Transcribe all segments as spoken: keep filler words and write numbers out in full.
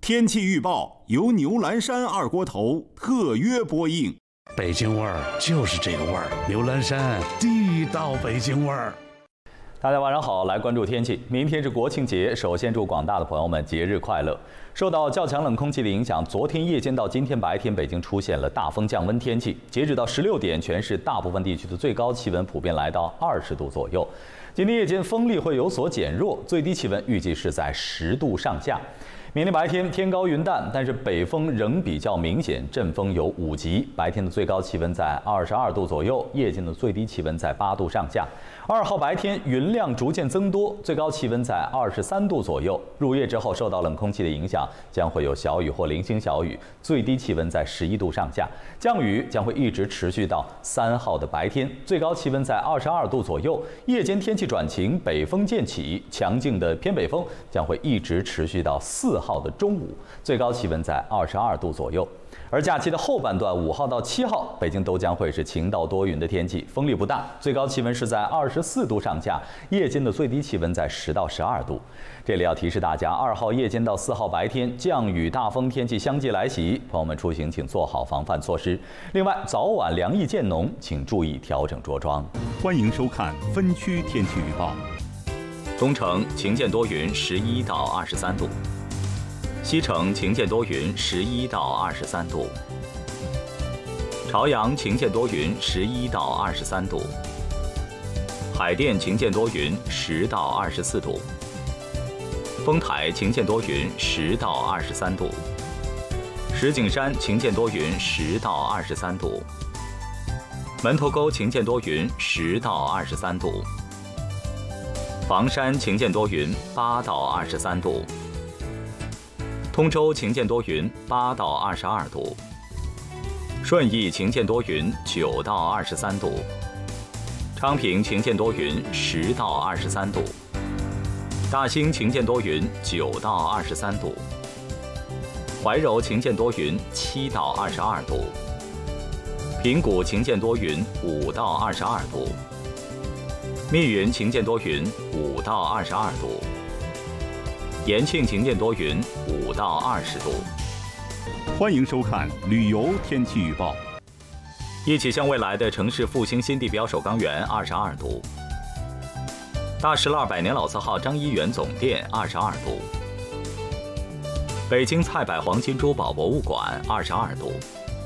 天气预报由牛栏山二锅头特约播映。 北京味儿就是这个味儿，牛栏山地道北京味儿。 大家晚上好，来关注天气。明天是国庆节，首先祝广大的朋友们节日快乐。受到较强冷空气的影响，昨天夜间到今天白天，北京出现了大风降温天气。截止到十六点，全市大部分地区的最高气温普遍来到二十度左右。今天夜间风力会有所减弱，最低气温预计是在十度上下。明天白天天高云淡，但是北风仍比较明显，阵风有五级。白天的最高气温在二十二度左右，夜间的最低气温在八度上下。二号白天云量逐渐增多，最高气温在二十三度左右。入夜之后，受到冷空气的影响，将会有小雨或零星小雨，最低气温在十一度上下。降雨将会一直持续到三号的白天，最高气温在二十二度左右。夜间天气转晴，北风渐起，强劲的偏北风将会一直持续到四号的中午，最高气温在二十二度左右。而假期的后半段，五号到七号，北京都将会是晴到多云的天气，风力不大，最高气温是在二十四度上下，夜间的最低气温在十到十二度。这里要提示大家，二号夜间到四号白天降雨大风天气相继来袭，朋友们出行请做好防范措施。另外，早晚凉意渐浓，请注意调整着装。 欢迎收看分区天气预报。 东城晴间多云，十一到二十三度。西城晴间多云，十一到二十三度；朝阳晴间多云，十一到二十三度；海淀晴间多云，十到二十四度；丰台晴间多云，十到二十三度；石景山晴间多云，十到二十三度；门头沟晴间多云，十到二十三度；房山晴间多云，八到二十三度。通州晴间多云，八到二十二度；顺义晴间多云，九到二十三度；昌平晴间多云，十到二十三度；大兴晴间多云，九到二十三度；怀柔晴间多云，七到二十二度；平谷晴间多云，五到二十二度；密云晴间多云，五到二十二度。延庆晴间多云，五到二十度。 欢迎收看旅游天气预报。 一起向未来的城市复兴新地标首钢园二十二度。大石栏百年老字号张一元总店二十二度。北京菜百黄金珠宝博物馆二十二度。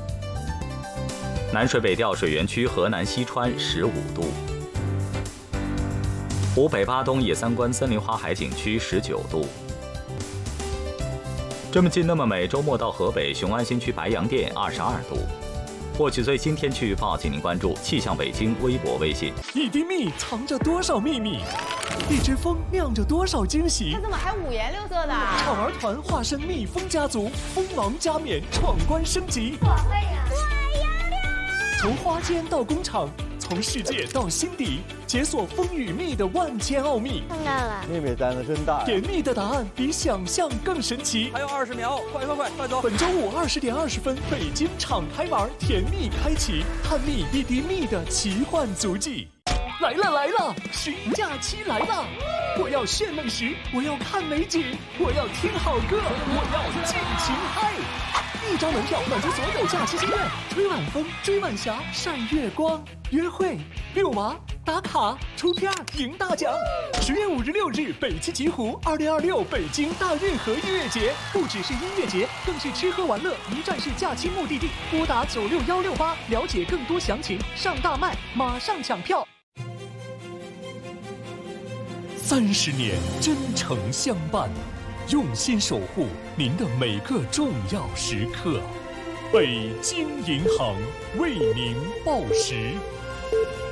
南水北调水源区河南西川十五度。湖北巴东野三关森林花海景区十九度。这么近那么美，周末到河北雄安新区白洋淀二十二度。获取最新天气预报，请您关注气象北京微博、微信。 一滴蜜藏着多少秘密？一只蜂酿着多少惊喜？ 它怎么还五颜六色的？ 宠儿团化身蜜蜂家族，锋芒加冕，闯关升级。 我会了，我要了！ 从花间到工厂，从世界到心底，解锁蜂与蜜的万千奥秘。 看到了， 妹妹胆子真大。 甜蜜的答案比想象更神奇。 还有二十秒，快快快，快走！ 本周五二十点二十分，北京敞开玩，甜蜜开启，探秘一滴蜜的奇幻足迹。来了来了，十一假期来了！我要炫美食，我要看美景，我要听好歌，我要尽情嗨！一张门票满足所有假期心愿，吹晚风，追晚霞，晒月光，约会、遛娃、打卡、出片、赢大奖。十月五日六日，北汽极狐二零二六北京大运河音乐节，不只是音乐节，更是吃喝玩乐一站式假期目的地。拨打九六幺六八，了解更多详情。上大麦，马上抢票。三十年真诚相伴，用心守护您的每个重要时刻。北京银行为您报时。